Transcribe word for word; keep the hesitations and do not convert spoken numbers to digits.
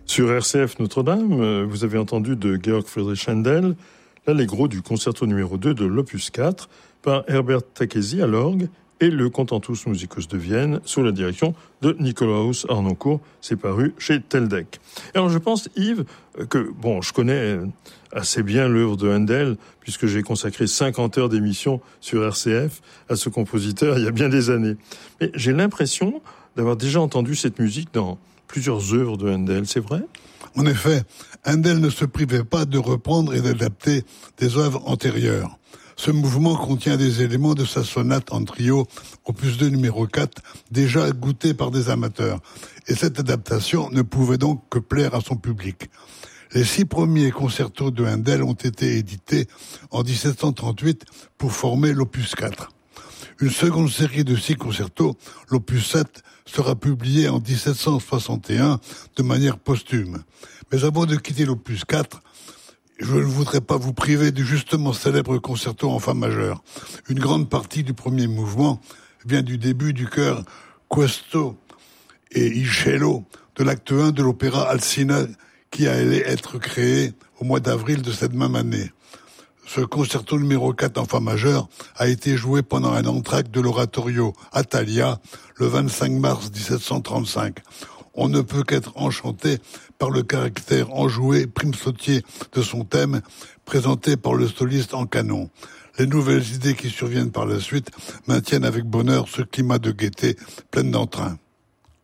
Sur R C F Notre-Dame, vous avez entendu de Georg Friedrich Händel l'allegro du concerto numéro deux de l'opus quatre par Herbert Takesi à l'orgue et le Contentus Musicus de Vienne sous la direction de Nikolaus Harnoncourt. C'est paru chez Teldec. Alors je pense, Yves, que bon, je connais assez bien l'œuvre de Händel puisque j'ai consacré cinquante heures d'émission sur R C F à ce compositeur il y a bien des années. Mais j'ai l'impression d'avoir déjà entendu cette musique dans plusieurs œuvres de Händel, c'est vrai ? En effet, Händel ne se privait pas de reprendre et d'adapter des œuvres antérieures. Ce mouvement contient des éléments de sa sonate en trio, opus deux numéro quatre, déjà goûté par des amateurs. Et cette adaptation ne pouvait donc que plaire à son public. Les six premiers concertos de Händel ont été édités en dix-sept cent trente-huit pour former l'opus quatre. Une seconde série de six concertos, l'opus sept, sera publiée en dix-sept cent soixante et un de manière posthume. Mais avant de quitter l'opus quatre, je ne voudrais pas vous priver du justement célèbre concerto en fa majeur. Une grande partie du premier mouvement vient du début du chœur Questo et Il Cielo de l'acte un de l'opéra Alcina qui allait être créé au mois d'avril de cette même année. Ce concerto numéro quatre en fa majeur a été joué pendant un entr'acte de l'oratorio Atalia le vingt-cinq mars dix-sept cent trente-cinq. On ne peut qu'être enchanté par le caractère enjoué, prime sautier de son thème, présenté par le soliste en canon. Les nouvelles idées qui surviennent par la suite maintiennent avec bonheur ce climat de gaieté plein d'entrain.